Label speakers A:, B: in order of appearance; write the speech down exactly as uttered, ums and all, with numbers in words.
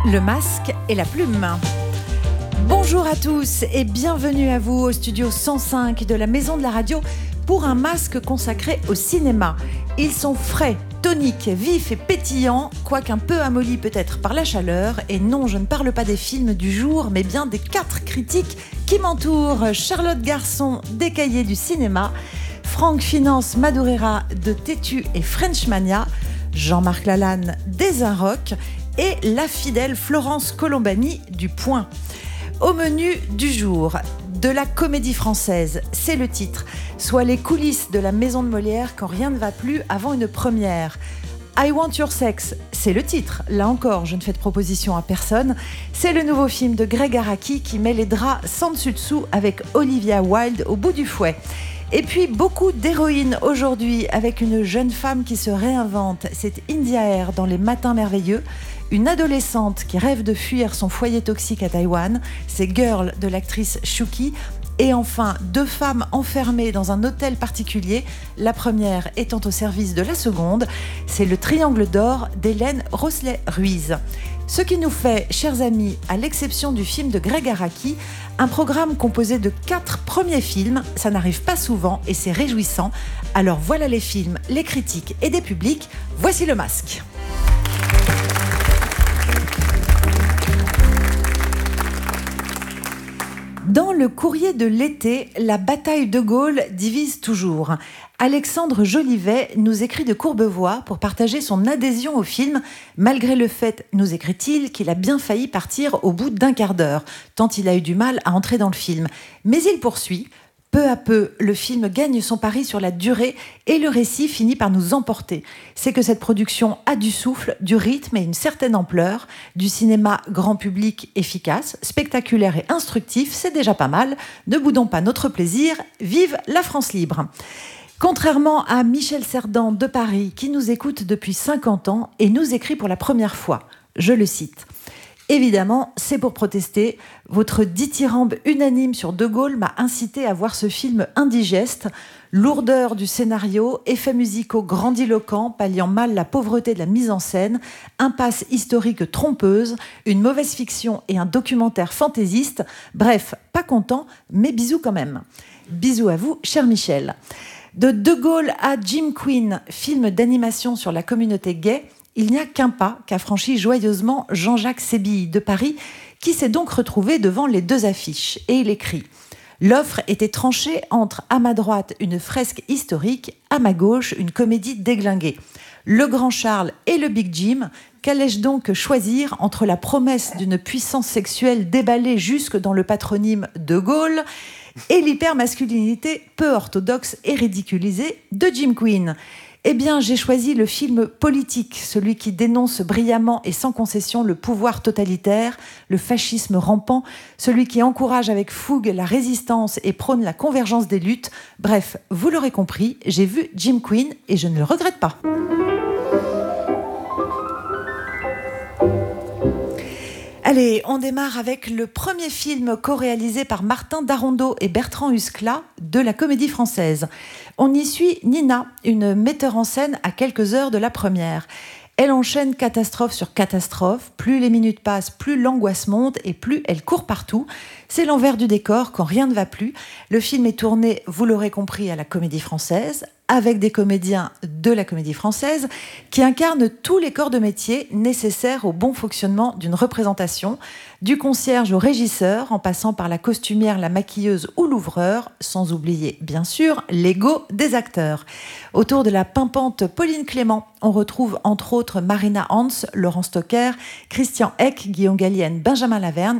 A: Le masque et la plume. Bonjour à tous et bienvenue à vous au studio cent cinq de la Maison de la Radio pour un masque consacré au cinéma. Ils sont frais, toniques, vifs et pétillants, quoique un peu amollis peut-être par la chaleur. Et non, je ne parle pas des films du jour, mais bien des quatre critiques qui m'entourent. Charlotte Garçon, des Cahiers du cinéma, Franck Finance Madureira de Tétu et Frenchmania, Jean-Marc Lalanne des Inrocks et la fidèle Florence Colombani du Point. Au menu du jour, de la comédie française, c'est le titre, soit les coulisses de la maison de Molière quand rien ne va plus avant une première. I Want Your Sex, c'est le titre. Là encore, je ne fais de proposition à personne. C'est le nouveau film de Gregg Araki qui met les draps sans dessus-dessous avec Olivia Wilde au bout du fouet. Et puis beaucoup d'héroïnes aujourd'hui avec une jeune femme qui se réinvente. C'est India Air dans Les Matins Merveilleux. Une adolescente qui rêve de fuir son foyer toxique à Taïwan. C'est Girl de l'actrice Shuki. Et enfin, deux femmes enfermées dans un hôtel particulier, la première étant au service de la seconde. C'est Le Triangle d'or d'Hélène Rosley-Ruiz. Ce qui nous fait, chers amis, à l'exception du film de Gregg Araki, un programme composé de quatre premiers films. Ça n'arrive pas souvent et c'est réjouissant. Alors voilà les films, les critiques et des publics. Voici le masque. Dans le courrier de l'été, la bataille de Gaulle divise toujours. Alexandre Jolivet nous écrit de Courbevoie pour partager son adhésion au film, malgré le fait, nous écrit-il, qu'il a bien failli partir au bout d'un quart d'heure, tant il a eu du mal à entrer dans le film. Mais il poursuit. Peu à peu, le film gagne son pari sur la durée et le récit finit par nous emporter. C'est que cette production a du souffle, du rythme et une certaine ampleur, du cinéma grand public efficace, spectaculaire et instructif, c'est déjà pas mal. Ne boudons pas notre plaisir, vive la France libre. Contrairement à Michel Cerdan de Paris, qui nous écoute depuis cinquante ans et nous écrit pour la première fois, je le cite. Évidemment, c'est pour protester. Votre dithyrambe unanime sur De Gaulle m'a incité à voir ce film indigeste. Lourdeur du scénario, effets musicaux grandiloquents, palliant mal la pauvreté de la mise en scène, impasse historique trompeuse, une mauvaise fiction et un documentaire fantaisiste. Bref, pas content, mais bisous quand même. Bisous à vous, cher Michel. De De Gaulle à Jim Queen, film d'animation sur la communauté gay, il n'y a qu'un pas qu'a franchi joyeusement Jean-Jacques Sébille de Paris, qui s'est donc retrouvé devant les deux affiches. Et il écrit « L'offre était tranchée entre, à ma droite, une fresque historique, à ma gauche, une comédie déglinguée. Le Grand Charles et le Big Jim, qu'allais-je donc choisir entre la promesse d'une puissance sexuelle déballée jusque dans le patronyme de Gaulle et l'hypermasculinité peu orthodoxe et ridiculisée de Jim Queen ?» Eh bien, j'ai choisi le film politique, celui qui dénonce brillamment et sans concession le pouvoir totalitaire, le fascisme rampant, celui qui encourage avec fougue la résistance et prône la convergence des luttes. Bref, vous l'aurez compris, j'ai vu Jim Queen et je ne le regrette pas. Allez, on démarre avec le premier film co-réalisé par Martin Darondeau et Bertrand Huskla de la Comédie Française. On y suit Nina, une metteur en scène à quelques heures de la première. Elle enchaîne catastrophe sur catastrophe. Plus les minutes passent, plus l'angoisse monte et plus elle court partout. C'est l'envers du décor quand rien ne va plus. Le film est tourné, vous l'aurez compris, à la Comédie Française, avec des comédiens de la Comédie Française qui incarnent tous les corps de métier nécessaires au bon fonctionnement d'une représentation, du concierge au régisseur, en passant par la costumière, la maquilleuse ou l'ouvreur, sans oublier, bien sûr, l'ego des acteurs. Autour de la pimpante Pauline Clément, on retrouve entre autres Marina Hans, Laurent Stocker, Christian Eck, Guillaume Gallienne, Benjamin Laverne